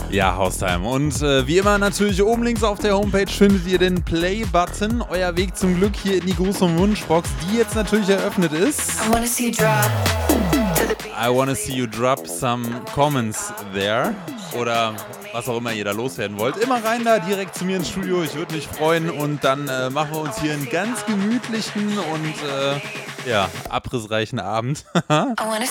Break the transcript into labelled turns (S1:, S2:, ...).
S1: Ja, Haustime. Und wie immer natürlich oben links auf der Homepage findet ihr den Play-Button. Euer Weg zum Glück hier in die große Wunschbox, die jetzt natürlich eröffnet ist. I wanna see you drop some comments there. Oder was auch immer ihr da loswerden wollt. Immer rein da, direkt zu mir ins Studio. Ich würde mich freuen. Und dann machen wir uns hier einen ganz gemütlichen und abrissreichen Abend.